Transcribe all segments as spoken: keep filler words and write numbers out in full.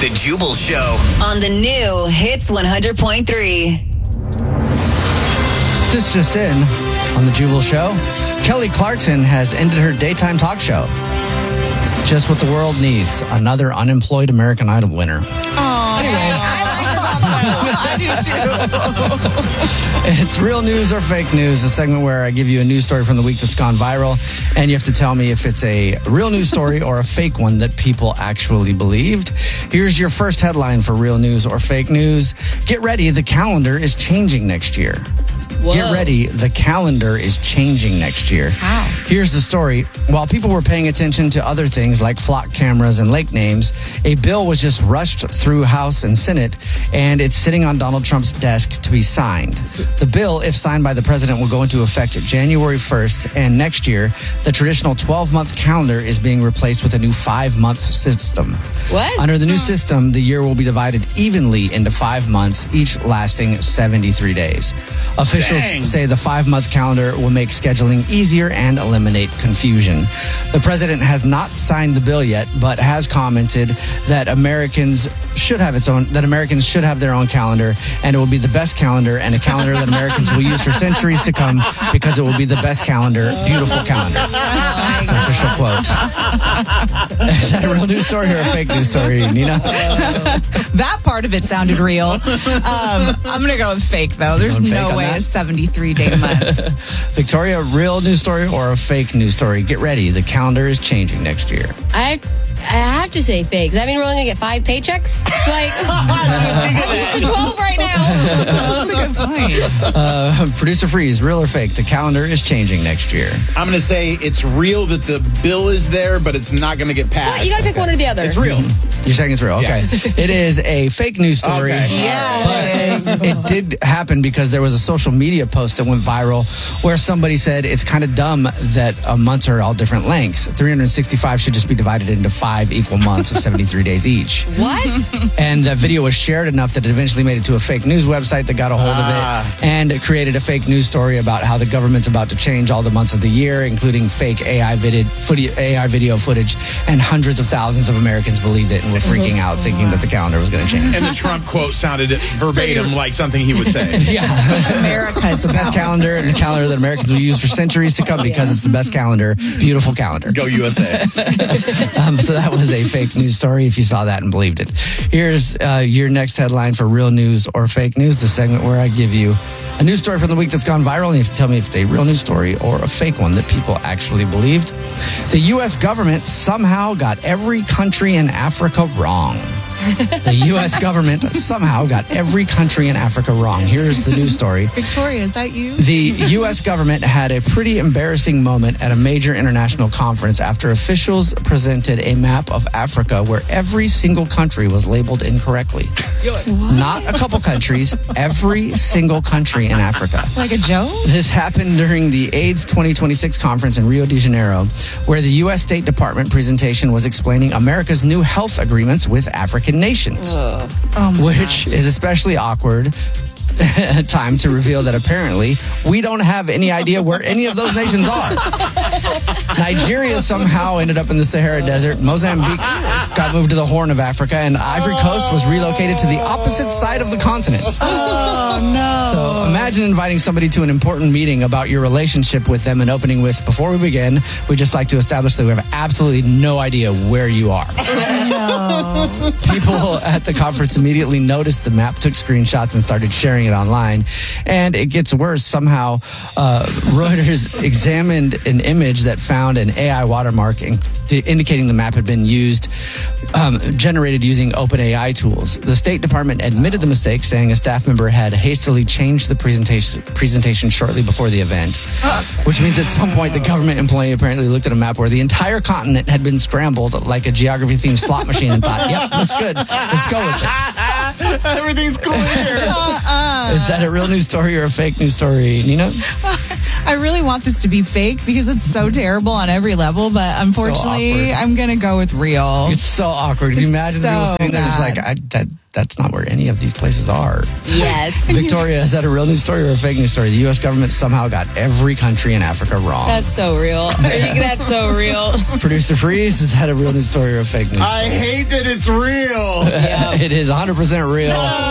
The Jubal Show on the new Hits one hundred point three. This just in on the Jubal Show. Kelly Clarkson has ended her daytime talk show. Just what the world needs. Another unemployed American Idol winner. Oh, anyway. I like I do too. It's Real News or Fake News, a segment where I give you a news story from the week that's gone viral, and you have to tell me if it's a real news story or a fake one that people actually believed. Here's your first headline for Real News or Fake News. Get ready, the calendar is changing next year. Whoa. Get ready, the calendar is changing next year. How? Here's the story. While people were paying attention to other things like flock cameras and lake names, a bill was just rushed through House and Senate, and it's sitting on Donald Trump's desk to be signed. The bill, if signed by the president, will go into effect January first, and next year, the traditional twelve-month calendar is being replaced with a new five-month system. What? Under the new system, the year will be divided evenly into five months, each lasting seventy-three days. Officials Dang. say the five-month calendar will make scheduling easier and eliminate confusion. The president has not signed the bill yet, but has commented that Americans should have its own, that Americans should have their own calendar, and it will be the best calendar and a calendar that Americans will use for centuries to come because it will be the best calendar, beautiful calendar. That's an official quote. Is that a real news story or a fake news story, Nina? That part of it sounded real. Um, I'm going to go with fake, though. There's no way a seventy-three day month. Victoria, real news story or a fake news story? Get ready. The calendar is changing next year. I I have to say fake. Does that mean we're only going to get five paychecks? Like, I'm twelve right now. That's a good point. Uh, Producer Freeze, real or fake? The calendar is changing next year. I'm going to say it's real that the bill is there, but it's not going to get passed. Well, you got to pick one or the other. It's real. You're saying it's real? Okay. Yeah. It is a fake news story. Okay. Yes. But it did happen because there was a social media post that went viral where somebody said it's kind of dumb that uh, months are all different lengths. three hundred sixty-five should just be divided into five equal months of seventy-three days each. What? And that video was shared enough that it eventually made it to a fake news website that got a hold Ah. of it, and it created a fake news story about how the government's about to change all the months of the year, including fake A I vid- A I video footage, and hundreds of thousands of Americans believed it and were freaking out, thinking that the calendar was going to change. And the Trump quote sounded verbatim like something he would say. Yeah. It's America's the best calendar, and a calendar that Americans will use for centuries to come because it's the best calendar. Beautiful calendar. Go U S A. Um, so that was a fake news story if you saw that and believed it. Here's uh, your next headline for Real News or Fake News, the segment where I give you a news story from the week that's gone viral, and you have to tell me if it's a real news story or a fake one that people actually believed. The U S government somehow got every country in Africa wrong. The U S government somehow got every country in Africa wrong. Here's the news story. Victoria, is that you? The U S government had a pretty embarrassing moment at a major international conference after officials presented a map of Africa where every single country was labeled incorrectly. Not a couple countries, every single country in Africa. Like a joke? This happened during the AIDS twenty twenty-six conference in Rio de Janeiro, where the U S State Department presentation was explaining America's new health agreements with African nations, Oh my which gosh. is especially awkward time to reveal that apparently we don't have any idea where any of those nations are. Nigeria somehow ended up in the Sahara Desert. Mozambique got moved to the Horn of Africa, and Ivory Coast was relocated to the opposite side of the continent. Oh, no. So imagine inviting somebody to an important meeting about your relationship with them and opening with, before we begin, we'd just like to establish that we have absolutely no idea where you are. No. People at the conference immediately noticed the map, took screenshots, and started sharing it online. And it gets worse. Somehow, uh, Reuters examined an image that found an A I watermark in, indicating the map had been used, um, generated using OpenAI tools. The State Department admitted the mistake, saying a staff member had hastily changed the presentation presentation shortly before the event, which means at some point the government employee apparently looked at a map where the entire continent had been scrambled like a geography-themed slot machine and thought, yep, looks good. Let's go with it. Everything's cool here. Uh-uh. Is that a real news story or a fake news story, Nina? I really want this to be fake because it's so terrible on every level, but unfortunately, So I'm going to go with real. It's so awkward. Can you It's imagine so people sitting there just bad. like, I, that, that's not where any of these places are. Yes. Victoria, is that a real news story or a fake news story? The U S government somehow got every country in Africa wrong. That's so real. That's so real. Producer Freeze, is that a real news story or a fake news I story? hate that it's real. It is one hundred percent real.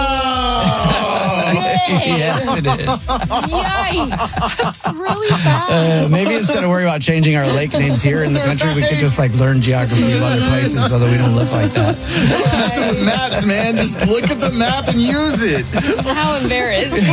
Oh. Yes, it is. Yikes. It's really bad. Uh, maybe instead of worrying about changing our lake names here in the country, we could just like learn geography of other places so that we don't look like that. Messing with maps, man. Just look at the map and use it. How embarrassing.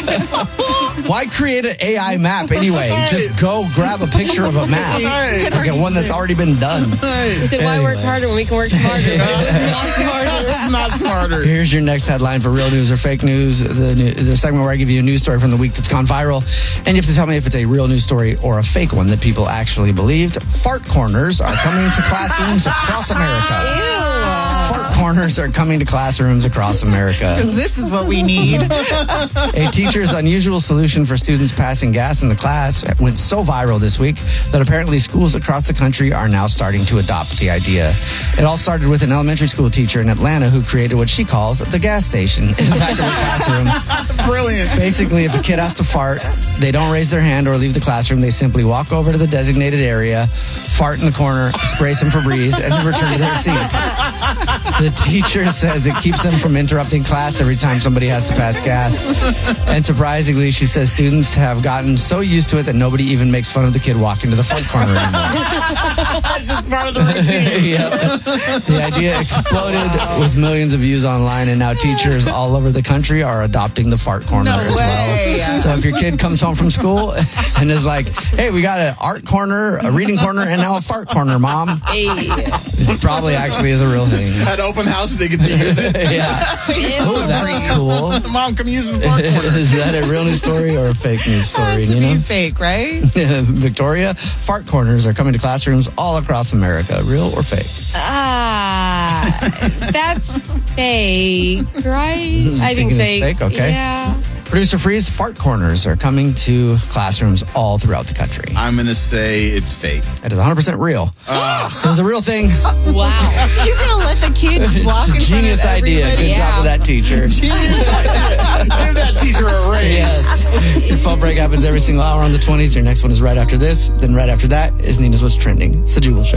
Why create an A I map anyway? Just go grab a picture of a map. Right. Like one that's already been done. He said, why work Anyway. harder when we can work smarter? Not smarter. It's not smarter. Here's your next headline for real news or fake news. The, new, the segment where I give you a news story from the week that's gone viral. And you have to tell me if it's a real news story or a fake one that people actually believed. Fart corners are coming to classrooms across America. Fart corners are coming to classrooms across America. Because this is what we need. A teacher's unusual solution for students passing gas in the class went so viral this week that apparently schools across the country are now starting to adopt the idea. It all started with an elementary school teacher in Atlanta who created what she calls the gas station in the back of the classroom. Brilliant. Basically, if a kid has to fart, they don't raise their hand or leave the classroom. They simply walk over to the designated area, fart in the corner, spray some Febreze, and then return to their seat. The teacher says it keeps them from interrupting class every time somebody has to pass gas. And surprisingly, she says students have gotten so used to it that nobody even makes fun of the kid walking to the fart corner anymore. That's just part of the routine. Yep. The idea exploded with millions of views online, and now teachers all over the country are adopting the fart corner No as way. well. So if your kid comes home from school and is like, hey, we got an art corner, a reading corner, and now a fart corner, Mom, Hey. it probably actually is a real thing. At open house, they get to use it. Yeah. Oh, that's cool. Mom, come use the fart corner. Is that a real news story or a fake news It has story, to be Nina? fake, right? Victoria, fart corners are coming to classrooms all across America. Real or fake? Ah, that's fake, right? I think Thinking it's it's fake. fake? Okay. Yeah. Producer Freeze, fart corners are coming to classrooms all throughout the country. I'm going to say it's fake. That is one hundred percent real. It was a real thing. Wow. You're going to let the kids walk It's a in front genius of idea. everybody? Good job Yeah. of that teacher. Genius idea. Give that teacher a raise. Yes. Your phone break happens every single hour on the twenties. Your next one is right after this. Then right after that is Nina's What's Trending. It's the Jubal Show.